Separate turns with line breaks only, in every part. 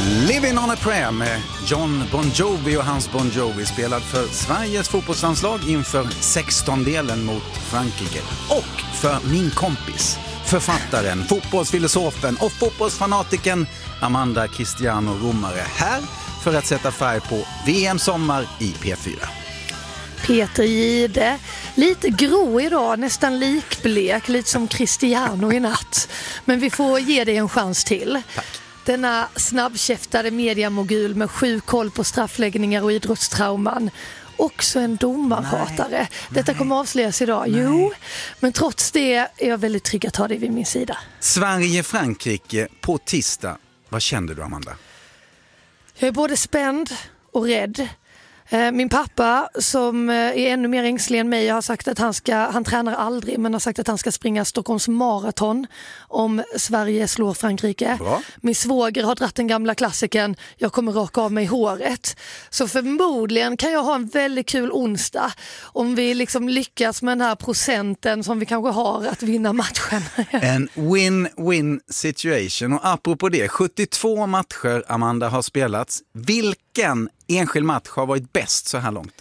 Living on a prayer med John Bon Jovi och hans Bon Jovi, spelad för Sveriges fotbollslandslag inför 16-delen mot Frankrike. Och för min kompis, författaren, fotbollsfilosofen och fotbollsfanatiken Amanda Cristiano Romare, här för att sätta färg på VM-sommar i P4.
Peter Gide, lite grå idag, nästan likblek, lite som Cristiano i natt. Men vi får ge dig en chans till.
Tack.
Denna snabbkäftade mediamogul med 7 koll på straffläggningar och idrottstrauman. Också en domarhatare. Detta kommer avslöjas idag. Nej. Jo, men trots det är jag väldigt trygg att ha dig vid min sida.
Sverige-Frankrike på tisdag. Vad kände du, Amanda?
Jag är både spänd och rädd. Min pappa, som är ännu mer ängslig än mig, har sagt att han tränar aldrig, men har sagt att han ska springa Stockholms maraton om Sverige slår Frankrike.
Bra.
Min svåger har dratt den gamla klassiken, jag kommer raka av mig håret. Så förmodligen kan jag ha en väldigt kul onsdag om vi liksom lyckas med den här procenten som vi kanske har att vinna matchen.
En win-win situation. Och apropå det, 72 matcher, Amanda, har spelats. Vilken enskild match har varit bäst så här långt?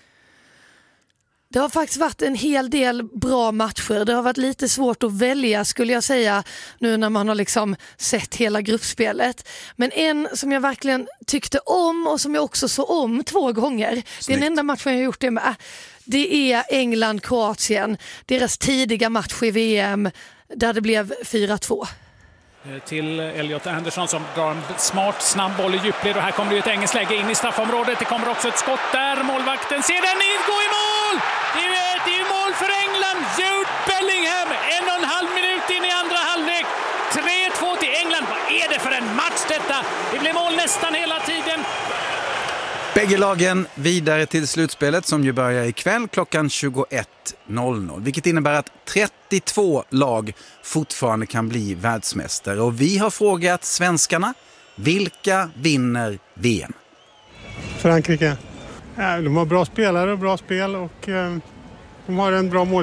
Det har faktiskt varit en hel del bra matcher. Det har varit lite svårt att välja, skulle jag säga, nu när man har liksom sett hela gruppspelet. Men en som jag verkligen tyckte om och som jag också såg om 2 gånger. Snyggt. Det är den enda matchen jag gjort det med. Det är England-Kroatien. Deras tidiga match i VM där det blev 4-2.
Till Elliot Anderson som drar en smart, snabb boll i djupled, och här kommer det ett engelskt läge in i straffområdet. Det kommer också ett skott där, målvakten ser den gå i mål! Det är mål för England, Jude Bellingham, 1,5 minut in i andra halvlek, 3-2 till England. Vad är det för en match detta? Det blir mål nästan hela tiden.
Bägge lagen vidare till slutspelet som ju börjar ikväll klockan 21.00. Vilket innebär att 32 lag fortfarande kan bli världsmästare. Och vi har frågat svenskarna, vilka vinner VM?
Frankrike. De har bra spelare och bra spel, och de har en bra mål.